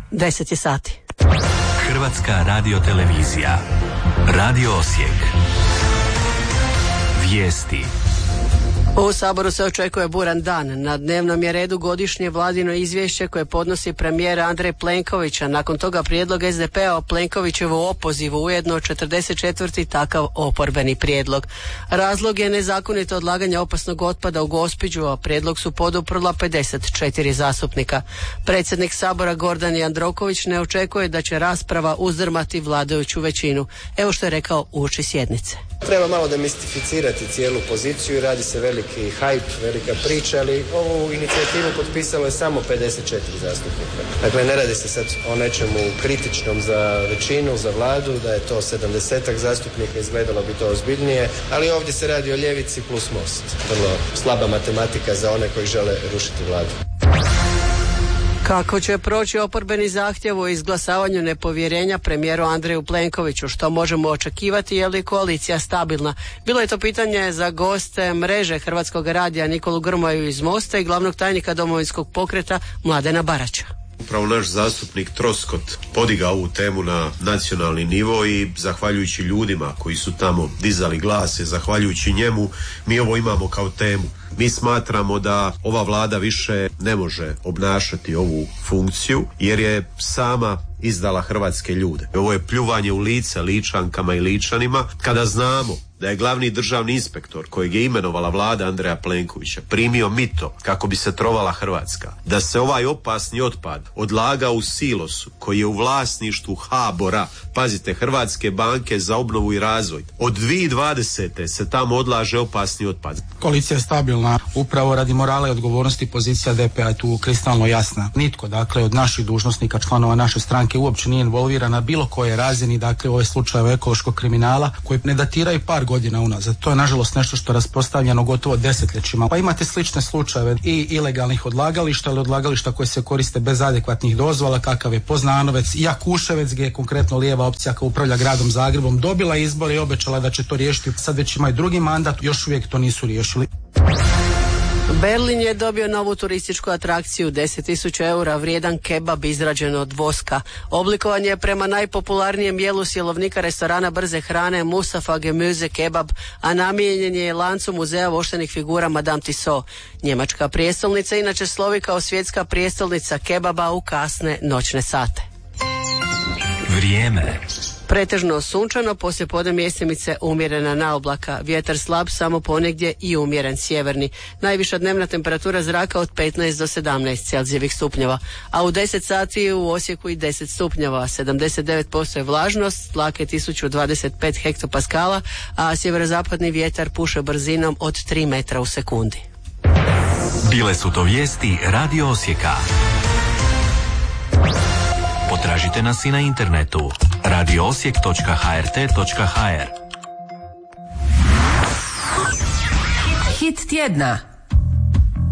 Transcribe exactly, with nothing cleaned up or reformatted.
deset je sati. Hrvatska radiotelevizija. Radio Osijek. Vijesti. U Saboru se očekuje buran dan. Na dnevnom je redu godišnje vladino izvješće koje podnosi premijer Andrej Plenković, a nakon toga prijedlog es de pe a o Plenkovićevu opozivu, ujedno četrdeset četvrti takav oporbeni prijedlog. Razlog je nezakonito odlaganje opasnog otpada u Gospiću, a prijedlog su poduprla pedeset četiri zastupnika. Predsjednik Sabora Gordan Jandroković ne očekuje da će rasprava uzdrmati vladajuću većinu. Evo što je rekao uoči sjednice. Treba malo demistificirati cijelu poziciju i radi se veliki hajp, velika priča, ali ovu inicijativu potpisalo je samo pedeset četiri zastupnika. Dakle, ne radi se sad o nečemu kritičnom za većinu, za vladu, da je to sedamdesetak zastupnika, izgledalo bi to ozbiljnije, ali ovdje se radi o ljevici plus Most. Vrlo slaba matematika za one koji žele rušiti vladu. Kako će proći oporbeni zahtjev o izglasavanju nepovjerenja premijeru Andreju Plenkoviću? Što možemo očekivati? Je li koalicija stabilna? Bilo je to pitanje za goste mreže Hrvatskog radija Nikolu Grmoju iz Mosta i glavnog tajnika Domovinskog pokreta Mladena Baraća. Upravo naš zastupnik Troskot podigao ovu temu na nacionalni nivo i zahvaljujući ljudima koji su tamo dizali glase, zahvaljujući njemu mi ovo imamo kao temu. Mi smatramo da ova vlada više ne može obnašati ovu funkciju jer je sama izdala hrvatske ljude. Ovo je pljuvanje u lice Ličankama i Ličanima kada znamo da je glavni državni inspektor kojeg je imenovala vlada Andreja Plenkovića primio mito kako bi se trovala Hrvatska, da se ovaj opasni otpad odlagao u silosu koji je u vlasništvu HBOR-a, pazite, Hrvatske banke za obnovu i razvoj. Od dvije tisuće dvadesete se tamo odlaže opasni otpad. Koalicija je stabilna, upravo radi morala i odgovornosti pozicija de pe a je tu kristalno jasna. Nitko, dakle, od naših dužnosnika, članova naše stranke uopće nije involviran na bilo koje razini, dakle, ove slučajeve ekološkog kriminala koji ne datiraju par godina unazad. To je nažalost nešto što je raspostavljeno gotovo desetljećima. Pa imate slične slučajeve i ilegalnih odlagališta ili odlagališta koje se koriste bez adekvatnih dozvola, kakav je Poznanovec i Jakuševec, gdje je konkretno lijeva opcija koja upravlja gradom Zagrebom dobila izbore i obećala da će to riješiti. Sad već imaju drugi mandat, još uvijek to nisu riješili. Berlin je dobio novu turističku atrakciju, deset tisuća eura vrijedan kebab izrađen od voska. Oblikovan je prema najpopularnijem jelu sjelovnika restorana brze hrane Mustafa Gemüse kebab, a namijenjen je lancu muzeja voštenih figura Madame Tussauds. Njemačka prijestolnica inače slovi kao svjetska prijestolnica kebaba u kasne noćne sate. Vrijeme. Pretežno sunčano, poslije podne mjesemice umjerena naoblaka, vjetar slab samo ponegdje i umjeren sjeverni. Najviša dnevna temperatura zraka od petnaest do sedamnaest celzijevih stupnjeva, a u deset sati u Osijeku i deset stupnjeva, sedamdeset devet posto je vlažnost, tlak je tisuću dvadeset pet hektopaskala, a sjeverozapadni vjetar puše brzinom od tri metra u sekundi. Bile su to vijesti Radio Osijeka. Potražite nas i na internetu radio osijek točka ha er te točka ha er. Hit tjedna.